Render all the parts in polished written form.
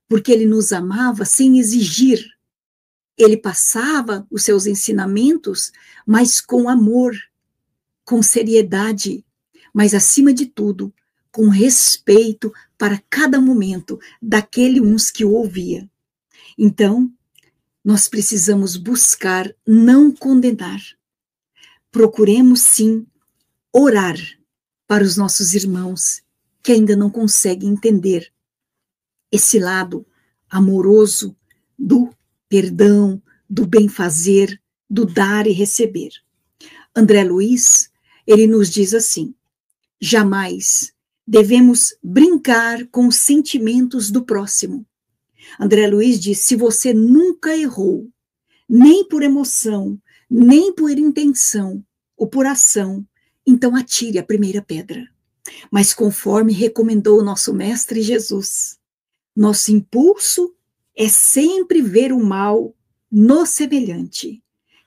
porque ele nos amava sem exigir. Ele passava os seus ensinamentos, mas com amor, com seriedade, mas acima de tudo, com respeito para cada momento daquele uns que o ouvia. Então, nós precisamos buscar não condenar. Procuremos sim orar para os nossos irmãos que ainda não conseguem entender esse lado amoroso do perdão, do bem-fazer, do dar e receber. André Luiz, ele nos diz assim: jamais devemos brincar com os sentimentos do próximo. André Luiz diz: se você nunca errou, nem por emoção, nem por intenção ou por ação, então atire a primeira pedra. Mas conforme recomendou o nosso Mestre Jesus, nosso impulso é sempre ver o mal no semelhante,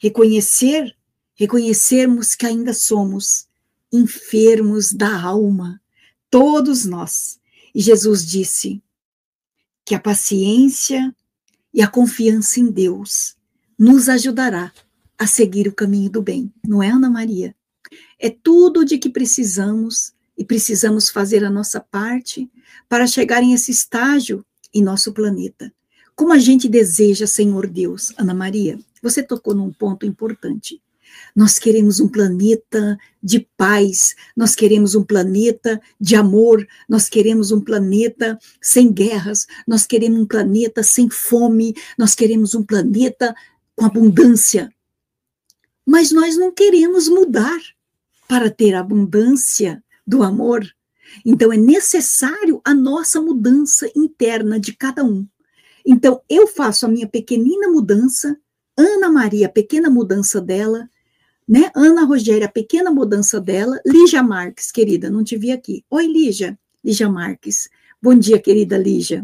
reconhecermos que ainda somos enfermos da alma, todos nós. E Jesus disse que a paciência e a confiança em Deus nos ajudará a seguir o caminho do bem, não é, Ana Maria? É tudo de que precisamos e precisamos fazer a nossa parte para chegar em esse estágio em nosso planeta. Como a gente deseja, Senhor Deus, Ana Maria, você tocou num ponto importante. Nós queremos um planeta de paz, nós queremos um planeta de amor, nós queremos um planeta sem guerras, nós queremos um planeta sem fome, nós queremos um planeta com abundância. Mas nós não queremos mudar para ter a abundância do amor. Então é necessário a nossa mudança interna de cada um. Então eu faço a minha pequenina mudança, Ana Maria, a pequena mudança dela, né? Ana Rogéria, a pequena mudança dela, Lígia Marques, querida, não te vi aqui. Oi, Lígia Marques. Bom dia, querida Lígia.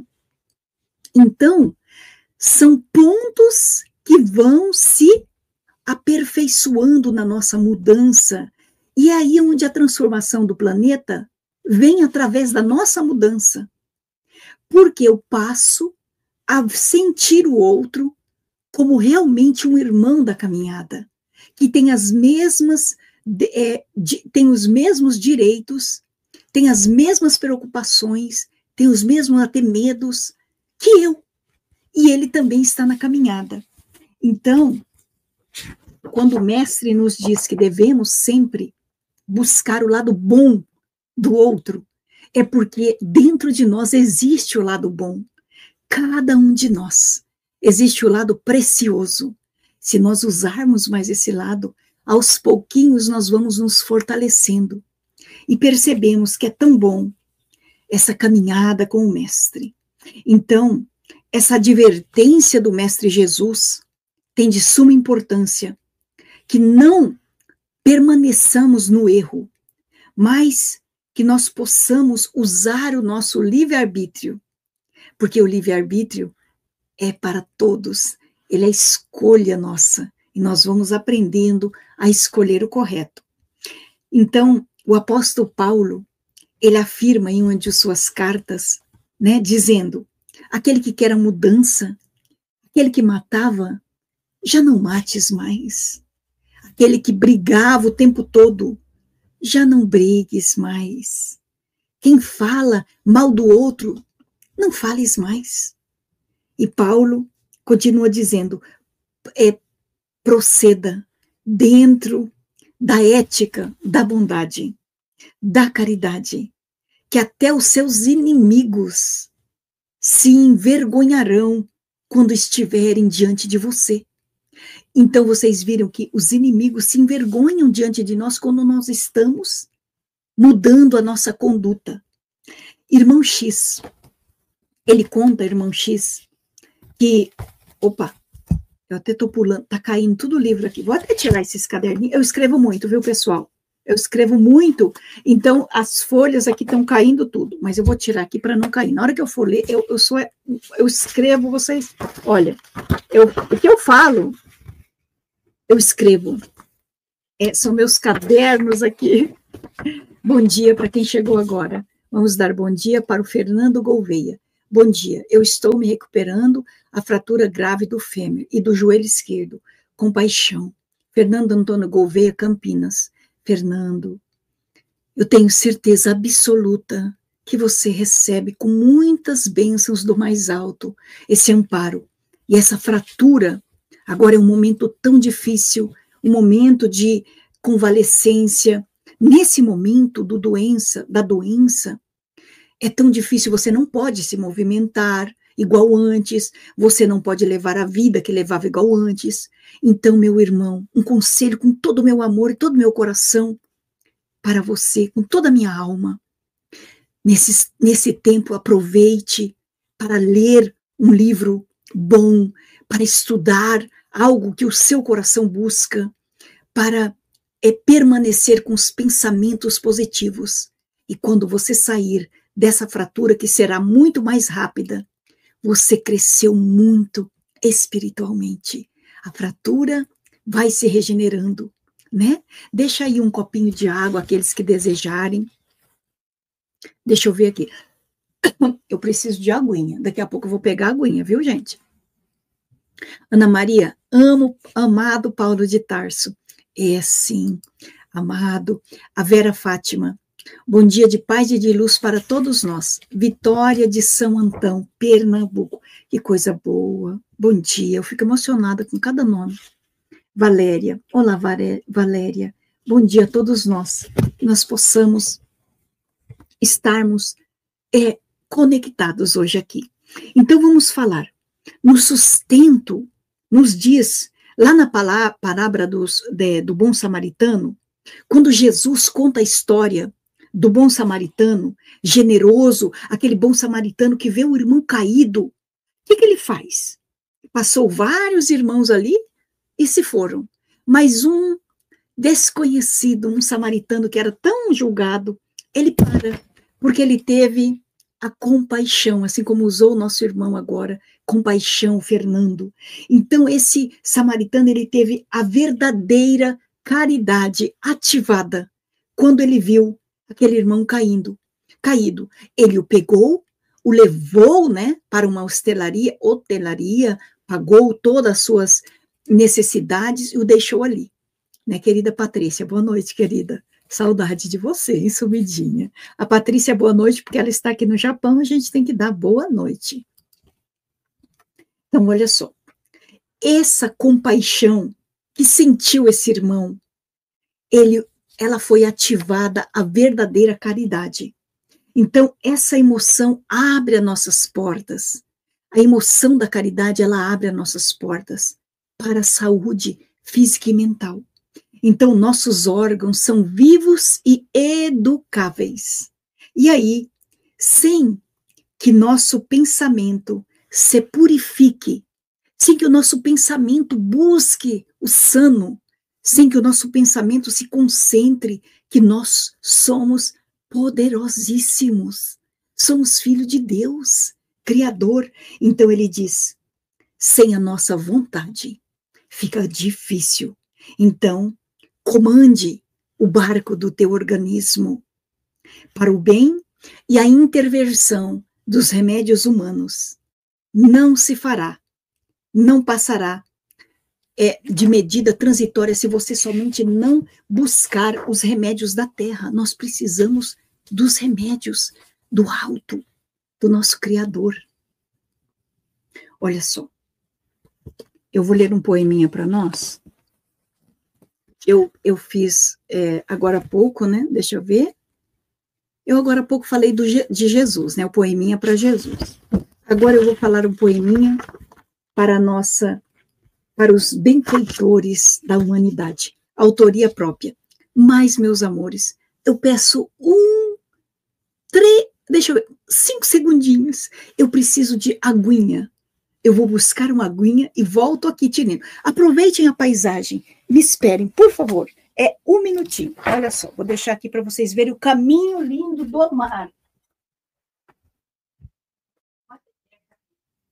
Então, são pontos que vão se aperfeiçoando na nossa mudança. E é aí onde a transformação do planeta vem através da nossa mudança. Porque eu passo a sentir o outro como realmente um irmão da caminhada, que tem tem os mesmos direitos, tem as mesmas preocupações, tem os mesmos até medos que eu. E ele também está na caminhada. Então, quando o mestre nos diz que devemos sempre buscar o lado bom do outro, é porque dentro de nós existe o lado bom. Cada um de nós existe o lado precioso. Se nós usarmos mais esse lado, aos pouquinhos nós vamos nos fortalecendo e percebemos que é tão bom essa caminhada com o mestre. Então, essa advertência do mestre Jesus tem de suma importância, que não permaneçamos no erro, mas que nós possamos usar o nosso livre-arbítrio, porque o livre-arbítrio é para todos, ele é a escolha nossa, e nós vamos aprendendo a escolher o correto. Então, o apóstolo Paulo, ele afirma em uma de suas cartas, né, dizendo: aquele que quer a mudança, aquele que matava, já não mates mais. Aquele que brigava o tempo todo, já não brigues mais. Quem fala mal do outro, não fales mais. E Paulo continua dizendo, proceda dentro da ética, da bondade, da caridade, que até os seus inimigos se envergonharão quando estiverem diante de você. Então vocês viram que os inimigos se envergonham diante de nós quando nós estamos mudando a nossa conduta. Irmão X, ele conta, irmão X, que, opa, eu até tô pulando, tá caindo tudo o livro aqui, vou até tirar esses caderninhos, eu escrevo muito, viu, pessoal? Eu escrevo muito, então as folhas aqui estão caindo tudo, mas eu vou tirar aqui para não cair. Na hora que eu for ler, eu escrevo, vocês, olha, o que eu falo, eu escrevo. São meus cadernos aqui. Bom dia para quem chegou agora. Vamos dar bom dia para o Fernando Gouveia. Bom dia, eu estou me recuperando a fratura grave do fêmur e do joelho esquerdo. Compaixão. Fernando Antônio Gouveia, Campinas. Fernando, eu tenho certeza absoluta que você recebe com muitas bênçãos do mais alto esse amparo. E essa fratura, agora é um momento tão difícil, um momento de convalescência. Nesse momento da doença, é tão difícil, você não pode se movimentar igual antes, você não pode levar a vida que levava igual antes. Então, meu irmão, um conselho com todo o meu amor e todo o meu coração para você, com toda a minha alma. Nesse tempo, aproveite para ler um livro bom, para estudar algo que o seu coração busca, para permanecer com os pensamentos positivos. E quando você sair dessa fratura, que será muito mais rápida, você cresceu muito espiritualmente. A fratura vai se regenerando, né? Deixa aí um copinho de água, aqueles que desejarem. Deixa eu ver aqui. Eu preciso de aguinha. Daqui a pouco eu vou pegar a aguinha, viu, gente? Ana Maria, amado Paulo de Tarso. É sim, amado. A Vera Fátima. Bom dia de paz e de luz para todos nós. Vitória de São Antão, Pernambuco. Que coisa boa. Bom dia. Eu fico emocionada com cada nome. Valéria. Olá, Valéria. Bom dia a todos nós. Que nós possamos estarmos conectados hoje aqui. Então, vamos falar. No sustento, nos diz, lá na parábola do bom samaritano, quando Jesus conta a história do bom samaritano, generoso, aquele bom samaritano que vê o irmão caído, o que ele faz? Passou vários irmãos ali e se foram. Mas um desconhecido, um samaritano que era tão julgado, ele para, porque ele teve a compaixão, assim como usou o nosso irmão agora, compaixão, Fernando. Então, esse samaritano, ele teve a verdadeira caridade ativada quando ele viu aquele irmão caído. Ele o pegou, o levou, né, para uma hotelaria, pagou todas as suas necessidades e o deixou ali. Né, querida Patrícia? Boa noite, querida. Saudade de você, hein, sumidinha. A Patrícia, boa noite, porque ela está aqui no Japão, a gente tem que dar boa noite. Então, olha só. Essa compaixão que sentiu esse irmão, ela foi ativada a verdadeira caridade. Então, essa emoção abre as nossas portas. A emoção da caridade, ela abre as nossas portas para a saúde física e mental. Então, nossos órgãos são vivos e educáveis. E aí, sem que nosso pensamento se purifique, sem que o nosso pensamento busque o sano, sem que o nosso pensamento se concentre, que nós somos poderosíssimos, somos filhos de Deus, Criador. Então ele diz, sem a nossa vontade, fica difícil. Então, comande o barco do teu organismo para o bem e a intervenção dos remédios humanos. Não se fará, não passará de medida transitória se você somente não buscar os remédios da terra. Nós precisamos dos remédios do alto, do nosso Criador. Olha só, eu vou ler um poeminha para nós. Eu fiz agora há pouco, né? Deixa eu ver. Eu agora há pouco falei de Jesus, né? O poeminha para Jesus. Agora eu vou falar um poeminha para os benfeitores da humanidade. Autoria própria. Mas, meus amores, eu peço 5 segundinhos. Eu preciso de aguinha. Eu vou buscar uma aguinha e volto aqui, Tirino. Aproveitem a paisagem. Me esperem, por favor. 1 minutinho. Olha só, vou deixar aqui para vocês verem o caminho lindo do mar.